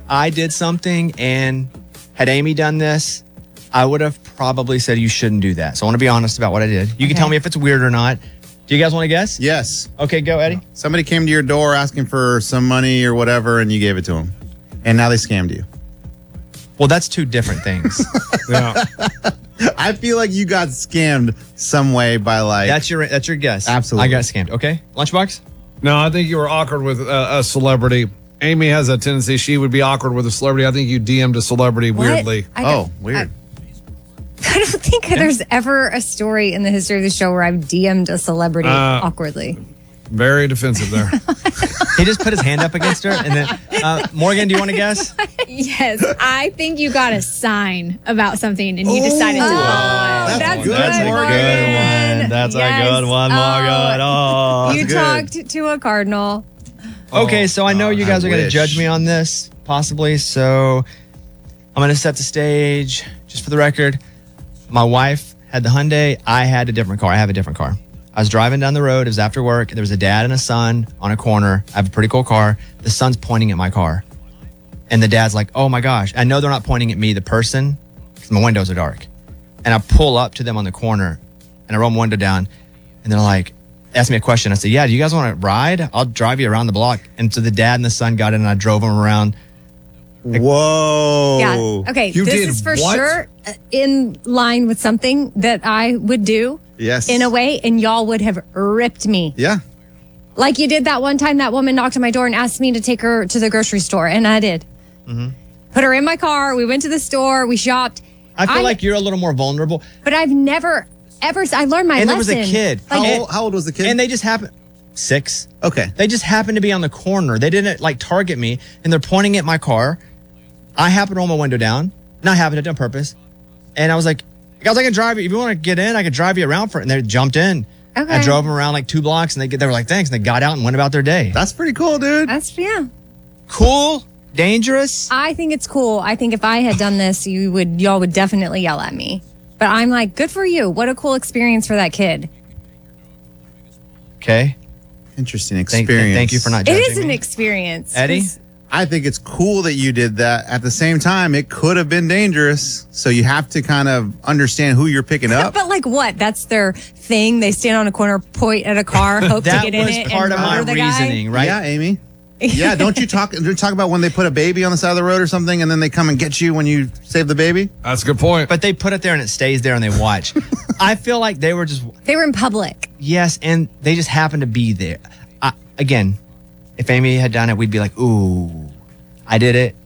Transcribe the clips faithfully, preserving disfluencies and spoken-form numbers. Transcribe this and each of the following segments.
I did something and had Amy done this, I would have probably said you shouldn't do that. So I want to be honest about what I did. You Okay. can tell me if it's weird or not. Do you guys want to guess? Yes. Okay, go, Eddie. Somebody came to your door asking for some money or whatever, and you gave it to them. And now they scammed you. Well, that's two different things. Yeah. I feel like you got scammed some way by like... That's your that's your guess. Absolutely. I got scammed. Okay. Lunchbox? No, I think you were awkward with a, a celebrity. Amy has a tendency she would be awkward with a celebrity. I think you D M'd a celebrity What? weirdly. I oh, don't- weird. I don't think there's ever a story in the history of the show where I've D M'd a celebrity Uh, awkwardly. Very defensive there. He just put his hand up against her. And then, uh, Morgan, do you want to guess? Yes, I think you got a sign about something and you decided to Oh, follow. that's, good, good, Morgan. Morgan. That's Yes. a good one, Morgan. Oh. you good. talked to a cardinal. Okay, so I know you guys I are going to wish. judge me on this, possibly. So I'm going to set the stage. Just for the record, my wife had the Hyundai. I had a different car. I have a different car. I was driving down the road. It was after work. There was a dad and a son on a corner. I have a pretty cool car. The son's pointing at my car. And the dad's like, oh my gosh. I know they're not pointing at me, the person, because my windows are dark. And I pull up to them on the corner and I roll my window down. And they're like, ask me a question. I said, yeah, do you guys want to ride? I'll drive you around the block. And so the dad and the son got in and I drove them around. Whoa. Yeah. Okay. You this did is for what? sure uh, in line with something that I would do Yes. in a way, and y'all would have ripped me. Yeah. Like you did that one time that woman knocked on my door and asked me to take her to the grocery store, and I did. Mm-hmm. Put her in my car. We went to the store. We shopped. I feel I- like you're a little more vulnerable. But I've never, ever, I learned my And there was lesson. a kid. How, Like, old, how old was the kid? And they just happened. Six. okay. They just happened to be on the corner. They didn't like target me and they're pointing at my car. I happened to roll my window down. Not having it on purpose. And I was like, guys, I can drive you. If you want to get in, I can drive you around for it. And they jumped in. Okay. I drove them around like two blocks and they, they were like, thanks. And they got out and went about their day. That's pretty cool, dude. That's, yeah. Cool. Dangerous. I think it's cool. I think if I had done this, you would, y'all would definitely yell at me. But I'm like, good for you. What a cool experience for that kid. Okay. Interesting Thank, experience. thank you for not It judging is an me. experience. Eddie? It's- I think it's cool that you did that. At the same time, it could have been dangerous. So you have to kind of understand who you're picking up. But like what? That's their thing. They stand on a corner, point at a car, hope to That get in was it, part and of my murder the guy. reasoning, right? Yeah, Amy. Yeah, don't you talk? Do you talk about when they put a baby on the side of the road or something, and then they come and get you when you save the baby? That's a good point. But they put it there and it stays there and they watch. I feel like they were just, They were in public. yes, and they just happened to be there. I, again, if Amy had done it, we'd be like, ooh, I did it.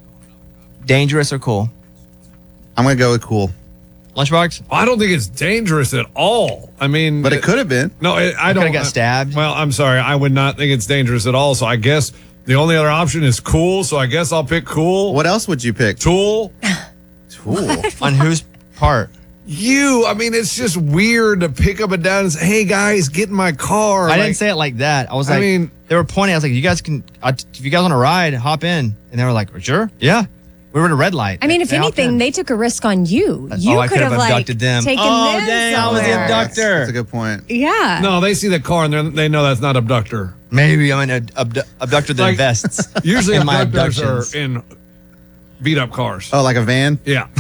Dangerous or cool? I'm gonna go with cool, Lunchbox? I don't think it's dangerous at all. I mean, but it could have been. No, it, I I don't. coulda got stabbed. Well, I'm sorry. I would not think it's dangerous at all. So I guess the only other option is cool. So I guess I'll pick cool. What else would you pick? Tool. Tool. On whose part? You. I mean, it's just weird to pick up and down and say, "Hey guys, get in my car." I Like, didn't say it like that. I was I like, mean- they were pointing. I was like, you guys can, uh, if you guys want to ride, hop in. And they were like, sure, yeah. We were at a red light. I mean, if They hopped anything, in. they took a risk on you. You oh, I could could have have like abducted them. taken oh, them dang, I was the somewhere. abductor. That's a good point. Yeah. No, they see the car and they're- they know that's not abductor. Maybe I'm an abdu- abductor that Like, invests. Usually, in my abductors abductions. are in beat up cars. Oh, like a van? Yeah.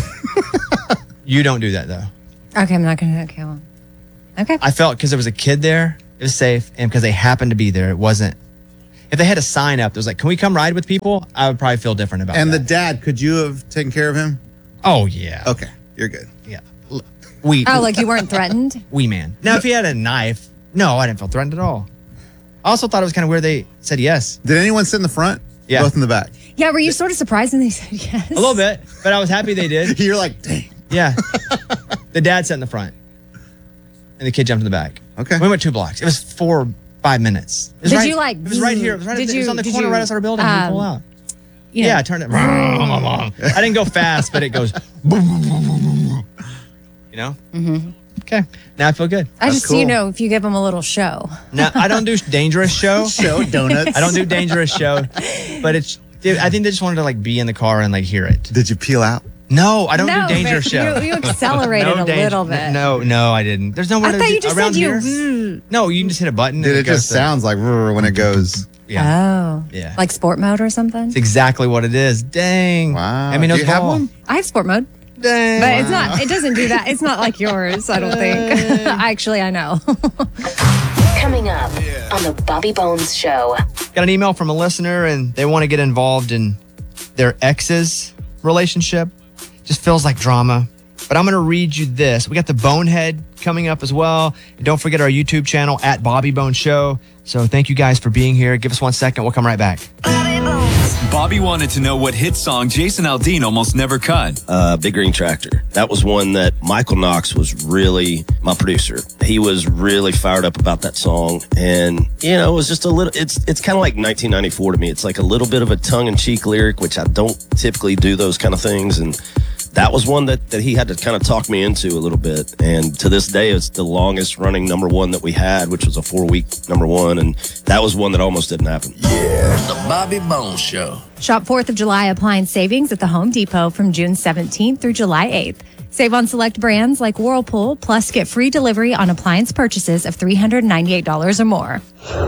You don't do that though. Okay, I'm not going to. Okay. Well. Okay. I felt because there was a kid there, it was safe, and because they happened to be there, it wasn't. If they had a sign up that was like, "Can we come ride with people?" I would probably feel different about And the that. dad, could you have taken care of him? oh yeah, Okay, you're good. yeah. L- We Oh, like you weren't threatened? we man. Now if he had a knife, no, I didn't feel threatened at all. I also thought it was kind of weird they said yes. Did anyone sit in the front? Yeah. Both in the back. Yeah, were you sort of surprised when they said yes? A little bit, but I was happy they did. You're like, dang. Yeah. The dad sat in the front, and the kid jumped in the back. Okay. We went two blocks. It was four, five minutes. It was Did right- you, like, It was right here. It was right. did At the, it was you- on the did corner you, right outside our building. um, you pull out. You Yeah, know, I turned it. I didn't go fast, but it goes. Boom, boom, boom, boom, boom, boom. You know. Mm-hmm. Okay. Now I feel good. I just, cool. you know, if you give them a little show. Now I don't do dangerous show. Show donuts. I don't do dangerous show, but it's. Dude, I think they just wanted to like be in the car and like hear it. Did you peel out? No, I don't no, do dangerous but show. You, you accelerated No a danger- little bit. No, no, I didn't. There's nowhere I to thought do you just around said you. here. No, you can just hit a button. Did and it goes just to- sounds like "Rrr" when it goes? Yeah. Oh. Yeah. Like sport mode or something? It's exactly what it is. Dang. Wow. I mean, Do those you have ball. one? I have sport mode. Dang. But it's not, it doesn't do that. It's not like yours, I don't think. Actually, I know. Coming up on the Bobby Bones Show. Got an email from a listener and they want to get involved in their ex's relationship. Just feels like drama. But I'm going to read you this. We got the Bonehead coming up as well. And don't forget our YouTube channel at Bobby Bones Show. So thank you guys for being here. Give us one second. We'll come right back. Bobby wanted to know what hit song Jason Aldean almost never cut. Uh, Big Green Tractor. That was one that Michael Knox was really my producer. He was really fired up about that song. And, you know, it was just a little, it's it's kind of like nineteen ninety-four to me. It's like a little bit of a tongue-in-cheek lyric, which I don't typically do those kind of things. And that was one that, that he had to kind of talk me into a little bit. And to this day, it's the longest running number one that we had, which was a four week number one. And that was one that almost didn't happen. Yeah, the Bobby Bones Show. Shop fourth of July appliance savings at the Home Depot from June seventeenth through July eighth. Save on select brands like Whirlpool, plus get free delivery on appliance purchases of three hundred ninety-eight dollars or more.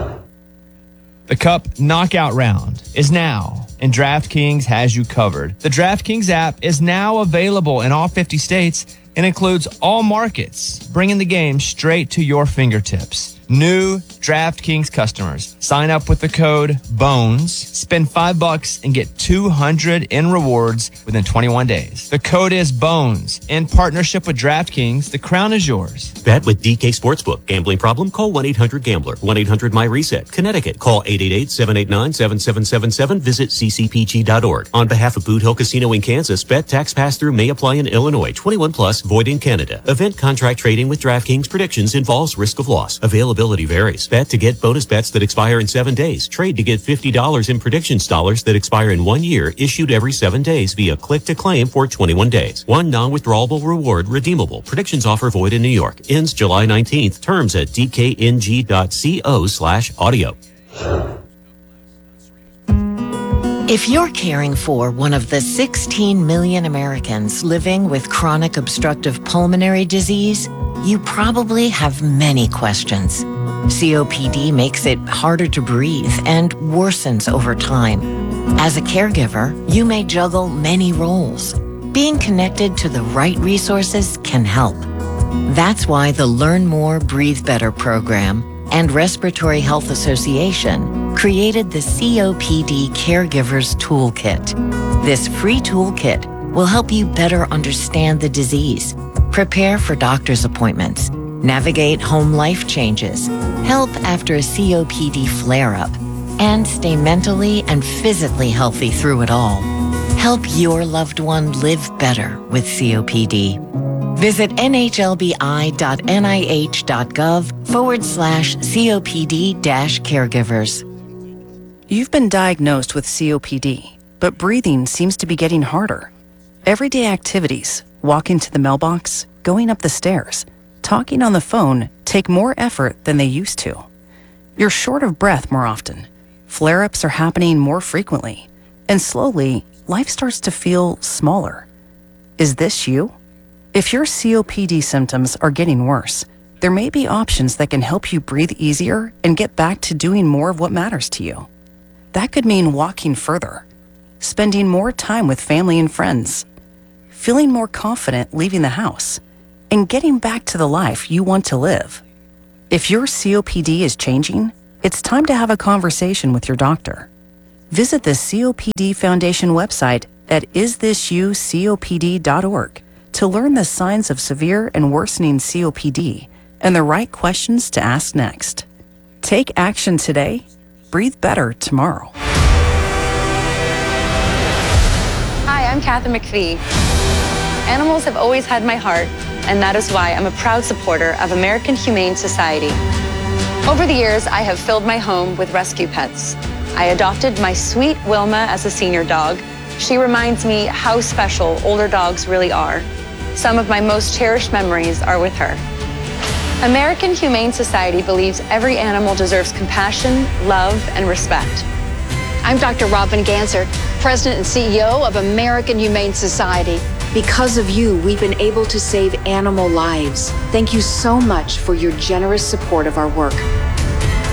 The Cup Knockout Round is now, and DraftKings has you covered. The DraftKings app is now available in all fifty states and includes all markets, bringing the game straight to your fingertips. New DraftKings customers sign up with the code BONES, spend five bucks and get two hundred in rewards within twenty-one days. The code is BONES. In partnership with DraftKings, the crown is yours. Bet with D K Sportsbook. Gambling problem? Call one eight hundred gambler. one eight hundred my reset. Connecticut. Call eight eight eight, seven eight nine, seven seven seven seven. Visit c c p g dot org. On behalf of Boot Hill Casino in Kansas, bet tax pass-through may apply in Illinois. twenty-one plus, void in Canada. Event contract trading with DraftKings predictions involves risk of loss. Availability varies. Bet to get bonus bets that expire in seven days. Trade to get fifty dollars in predictions dollars that expire in one year, issued every seven days via click to claim for twenty-one days. One non-withdrawable reward redeemable. Predictions offer void in New York. Ends July nineteenth. Terms at d k n g dot co slash audio. If you're caring for one of the sixteen million Americans living with chronic obstructive pulmonary disease, you probably have many questions. C O P D makes it harder to breathe and worsens over time. As a caregiver, you may juggle many roles. Being connected to the right resources can help. That's why the Learn More, Breathe Better program and Respiratory Health Association created the C O P D Caregivers Toolkit. This free toolkit will help you better understand the disease, prepare for doctor's appointments, navigate home life changes, help after a C O P D flare-up, and stay mentally and physically healthy through it all. Help your loved one live better with C O P D. Visit nhlbi.nih.gov forward slash COPD dash caregivers. You've been diagnosed with C O P D, but breathing seems to be getting harder. Everyday activities, walking to the mailbox, going up the stairs, talking on the phone take more effort than they used to. You're short of breath more often. Flare-ups are happening more frequently. And slowly, life starts to feel smaller. Is this you? If your C O P D symptoms are getting worse, there may be options that can help you breathe easier and get back to doing more of what matters to you. That could mean walking further, spending more time with family and friends, feeling more confident leaving the house, and getting back to the life you want to live. If your C O P D is changing, it's time to have a conversation with your doctor. Visit the C O P D Foundation website at is this you C O P D dot org to learn the signs of severe and worsening C O P D and the right questions to ask next. Take action today. Breathe better tomorrow. Hi, I'm Kathy McPhee. Animals have always had my heart, and that is why I'm a proud supporter of American Humane Society. Over the years, I have filled my home with rescue pets. I adopted my sweet Wilma as a senior dog. She reminds me how special older dogs really are. Some of my most cherished memories are with her. American Humane Society believes every animal deserves compassion, love, and respect. I'm Doctor Robin Ganser, President and C E O of American Humane Society. Because of you, we've been able to save animal lives. Thank you so much for your generous support of our work.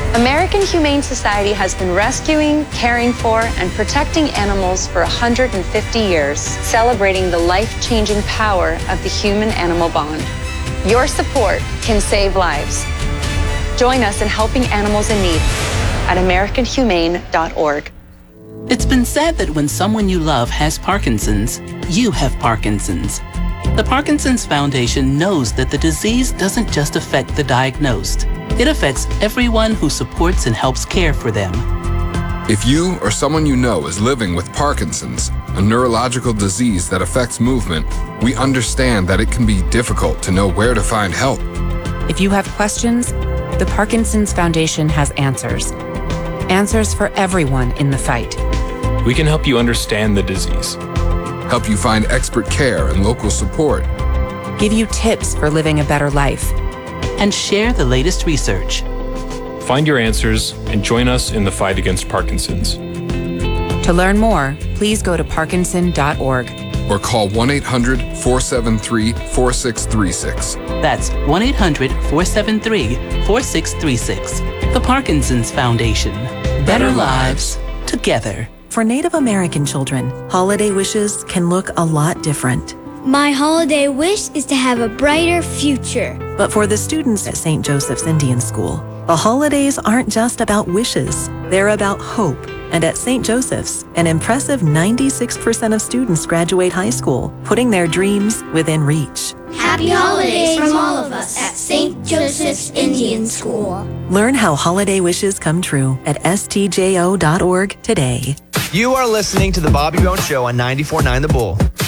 American Humane Society has been rescuing, caring for, and protecting animals for one hundred fifty years, celebrating the life-changing power of the human-animal bond. Your support can save lives. Join us in helping animals in need at american humane dot org. It's been said that when someone you love has Parkinson's, you have Parkinson's. The Parkinson's Foundation knows that the disease doesn't just affect the diagnosed. It affects everyone who supports and helps care for them. If you or someone you know is living with Parkinson's, a neurological disease that affects movement, we understand that it can be difficult to know where to find help. If you have questions, the Parkinson's Foundation has answers. Answers for everyone in the fight. We can help you understand the disease, help you find expert care and local support, give you tips for living a better life, and share the latest research. Find your answers and join us in the fight against Parkinson's. To learn more, please go to parkinson dot org or call one eight hundred, four seven three, four six three six. That's one eight hundred, four seven three, four six three six. The Parkinson's Foundation. Better lives together. For Native American children, holiday wishes can look a lot different. My holiday wish is to have a brighter future. But for the students at Saint Joseph's Indian School, the holidays aren't just about wishes, they're about hope. And at Saint Joseph's, an impressive ninety-six percent of students graduate high school, putting their dreams within reach. Happy holidays from all of us at Saint Joseph's Indian School. Learn how holiday wishes come true at S T J O dot org today. You are listening to The Bobby Bones Show on ninety-four point nine The Bull.